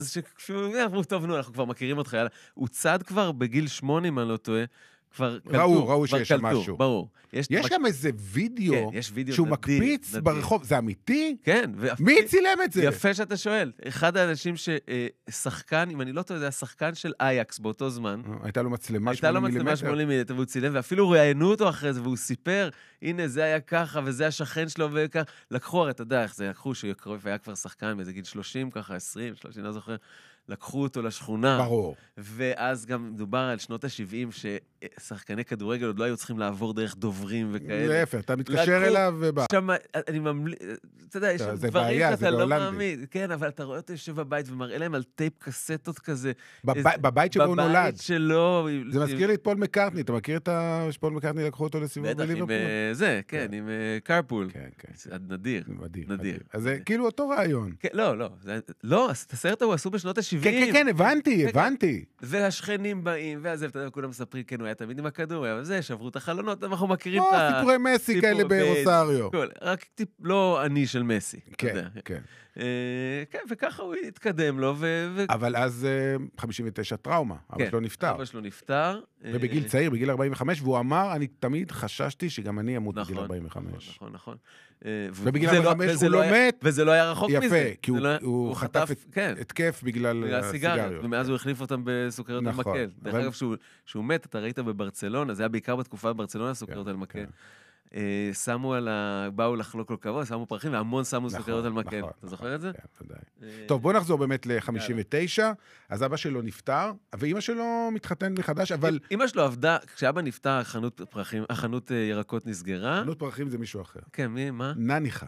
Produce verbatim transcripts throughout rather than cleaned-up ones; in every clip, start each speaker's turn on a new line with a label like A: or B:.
A: אז כשהוא, טוב, נו, אנחנו כבר מכירים אותך, יאללה. הוא צד כבר בגיל שמונה, אם אני לא טועה, כבר קלטו.
B: ראו, ראו שיש שם משהו.
A: ברור.
B: יש גם איזה וידאו שהוא מקפיץ ברחוב, זה אמיתי?
A: כן.
B: מי צילם את זה?
A: יפה שאתה שואל. אחד האנשים ששחקן, אם אני לא טועה, זה השחקן של אייקס באותו זמן.
B: הייתה לו מצלמה
A: שמונים מילימטר. הייתה לו מצלמה שמונים מילימטר, והוא צילם, ואפילו ראיינו אותו אחרי זה, והוא סיפר, הנה, זה היה ככה, וזה השכן שלו, וככה. לקחו, אתה יודע איך זה, לקחו שקרויף היה כבר שחקן, באיזה גיל שלושים, ככה, עשרים, שלושים, לא זוכר. לקחו אותו לשכונה.
B: ברור.
A: ואז גם מדובר על שנות ה-שבעים, ששחקני כדורגל עוד לא היו צריכים לעבור דרך דוברים וכאלה.
B: להפך, אתה מתקשר אליו ובא.
A: שם, אני ממליץ, אתה יודע, יש דברים שאתה לא מאמין. כן, אבל אתה רואה אותו יושב בבית ומראה להם על טייפ קסטות כזה.
B: בבית שבו הוא נולד.
A: בבית שלו.
B: זה מזכיר לי את פול מקרטני. אתה מכיר את שפול מקרטני לקחו אותו לסיבוב בליברפול?
A: בטח, עם זה, כן, עם קרפול.
B: כן, כן.
A: נדיר.
B: נדיר. אז זה כאילו אותו רעיון.
A: לא, לא. לא, את הסרט הוא עשו בשנות ה-שבעים.
B: כן, כן, הבנתי, הבנתי.
A: והשכנים באים, ואז אתה יודע, כולם מספרים, כן, הוא היה תמיד עם הכדור, אבל זה, שברו את החלונות, אנחנו מכירים את
B: ה... סיפורי מסי כאלה ברוסריו.
A: רק טיפ לא אני של מסי.
B: כן, כן.
A: כן, וככה הוא התקדם לו, ו...
B: אבל אז חמישים ותשע טראומה, אבא שלו נפטר.
A: אבא שלו נפטר.
B: ובגיל צעיר, בגיל ארבעים וחמש, והוא אמר, אני תמיד חששתי שגם אני אמות בגיל ארבעים וחמש.
A: נכון, נכון.
B: ובגיל ארבעים וחמש הוא לא מת.
A: וזה לא היה רחוק מזה.
B: יפה, כי הוא חטף התקף בגלל הסיגריות.
A: ומאז הוא החליף אותם בסוכריות על מקל. דרך אגב, שהוא מת, אתה ראית בברצלונה, זה היה בעיקר בתקופה בברצלונה, סוכריות על מקל. שמו על ה... באו לחלוק כל כבוד, שמו פרחים, והמון שמו סוכריות על מקל. אתה זוכר את זה?
B: כן, ודאי. טוב, בוא נחזור באמת ל-חמישים ותשע, אז אבא שלו נפטר, ואמא שלו מתחתן מחדש, אבל...
A: אמא שלו עבדה, כשאבא נפטר, החנות פרחים, החנות ירקות נסגרה.
B: חנות פרחים זה מישהו אחר.
A: כן, מי? מה?
B: נניחה.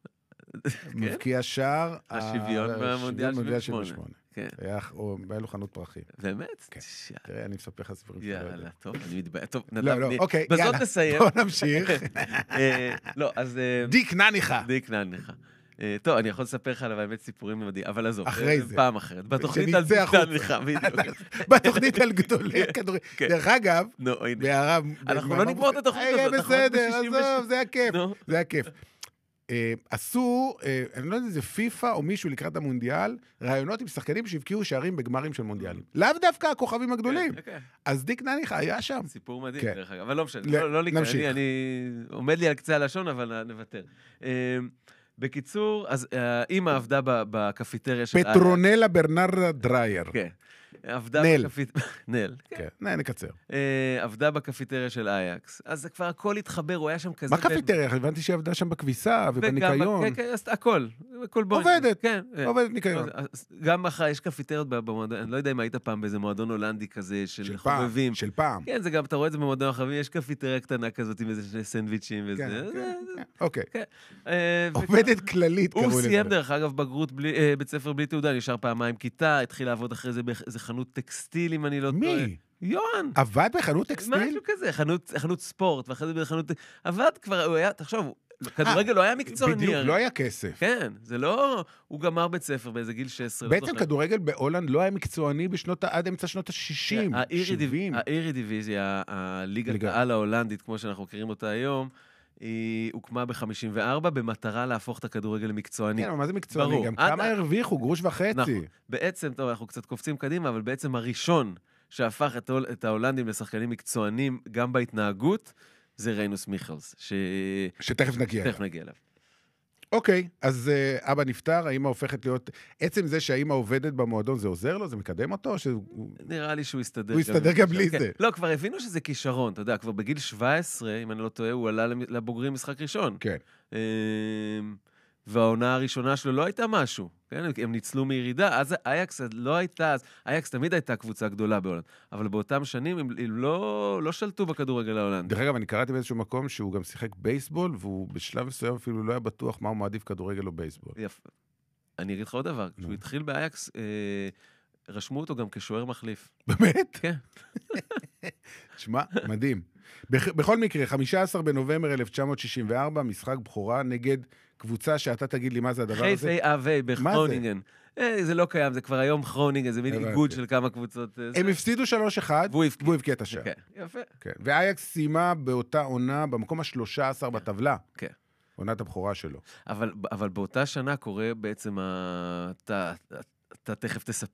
B: מבקיע שער...
A: השוויון במונדיאל שבעים ושמונה.
B: כן. היה לו חנות פרחים.
A: באמת?
B: כן. תראה, אני מספר לך סיפורים.
A: יאללה, טוב, אני מתבייש. טוב,
B: לא, לא, אוקיי,
A: בזאת נסיים.
B: בוא נמשיך.
A: לא, אז...
B: דיק נניחה.
A: דיק נניחה. טוב, אני יכול לספר לך עליו באמת סיפורים מדהים, אבל עזוב,
B: אחרי זה.
A: פעם אחרת. בתוכנית על דיק נניחה, בדיוק.
B: בתוכנית על גדולי כדורי. דרך אגב, בהערה...
A: אנחנו לא נגמור את התוכנית הזאת.
B: בסדר, עזוב, זה היה כיף. זה היה כיף. עשו, אני לא יודע אם זה פיפה או מישהו לקראת המונדיאל, רעיונות עם שחקנים שהבקיעו שערים בגמרים של מונדיאלים. לאו דווקא הכוכבים הגדולים. אז דיק נניחה היה שם.
A: סיפור מדהים, דרך אגב. אבל לא משנה, לא נקרא, אני עומד לי על קצה הלשון, אבל נוותר. בקיצור, אז אמא עבדה בקפיטריה של...
B: פטרונלה ברנרה דרייר.
A: כן.
B: נל.
A: נל.
B: כן, נקצר.
A: עבדה בקפיטריה של אייקס. אז זה כבר הכל התחבר, הוא היה שם כזה...
B: מה קפיטריה? הבנתי שהיא עבדה שם בכביסה ובניקיון.
A: כן, כן, הכל.
B: עובדת. עובדת ניקיון.
A: גם אחרי, יש קפיטריות במועדון, אני לא יודע אם היית פעם באיזה מועדון הולנדי כזה של חובבים.
B: של פעם.
A: כן, זה גם, אתה רואה את זה במועדון החובבים, יש קפיטריה קטנה כזאת עם איזה סנדוויצ'ים וזה.
B: אוקיי. עובדת כללית,
A: הוא סיים דרך אגב בגרות בית ספר בלי תעודה, נשאר פעמיים כיתה, התחיל לעבוד אחרי זה באיזה חנות טקסטיל, אם אני לא טועה.
B: מי?
A: יואן.
B: עבד בחנות טקסטיל?
A: משהו כזה, חנות ספורט, ואחרי זה בחנות... עבד כבר, הוא היה, תחשוב, כדורגל לא היה מקצועני.
B: בדיוק, לא היה כסף.
A: כן, זה לא... הוא גמר בית ספר באיזה גיל שש עשרה.
B: בעצם כדורגל בהולנד לא היה מקצועני עד אמצע שנות ה-שישים, שבעים.
A: האירידיביזיה, הליגת העל ההולנדית, כמו שאנחנו מכירים אותה היום, היא הוקמה ב-חמישים וארבע במטרה להפוך את הכדורגל למקצועני.
B: כן, אבל מה זה מקצועני? גם כמה הרוויחו, גרוש וחצי.
A: בעצם, טוב, אנחנו קצת קופצים קדימה, אבל בעצם הראשון שהפך את ההולנדים לשחקנים מקצוענים גם בהתנהגות, זה ריינוס מיכלס,
B: שתכף נגיע
A: אליו. תכף נגיע אליו.
B: אוקיי, אז אבא נפטר, האמא הופכת להיות... עצם זה שהאמא עובדת במועדון, זה עוזר לו? זה מקדם אותו?
A: נראה לי שהוא יסתדר.
B: הוא יסתדר גם בלי זה.
A: לא, כבר הבינו שזה כישרון, אתה יודע, כבר בגיל שבע עשרה, אם אני לא טועה, הוא עלה לבוגרים משחק ראשון.
B: כן.
A: והעונה הראשונה שלו לא הייתה משהו, כן? הם ניצלו מירידה, אז אייקס לא הייתה, אז אייקס תמיד הייתה קבוצה גדולה בהולנד, אבל באותם שנים הם לא, לא שלטו בכדורגל ההולנד.
B: דרך אגב, אני קראתי באיזשהו מקום שהוא גם שיחק בייסבול, והוא בשלב מסוים אפילו לא היה בטוח מה הוא מעדיף כדורגל או בייסבול.
A: יפה. אני אגיד לך עוד דבר, כשהוא התחיל באייקס, אה, רשמו אותו גם כשוער מחליף.
B: באמת?
A: כן.
B: שמע, מדהים. בכל מקרה, חמישה עשר בנובמבר אלף תשע מאות שישים וארבע, משחק בחורה נגד קבוצה שאתה תגיד לי מה זה הדבר הזה.
A: חיפה אבי בכרונינגן. זה לא קיים, זה כבר היום כרונינגן, זה מין איגוד של כמה קבוצות.
B: הם הפסידו שלוש אחד, והוא הבקיע את השער.
A: יפה.
B: ואייקס סיימה באותה עונה, במקום ה-שלוש עשרה בטבלה.
A: כן.
B: עונת הבכורה שלו.
A: אבל באותה שנה קורה בעצם, אתה תכף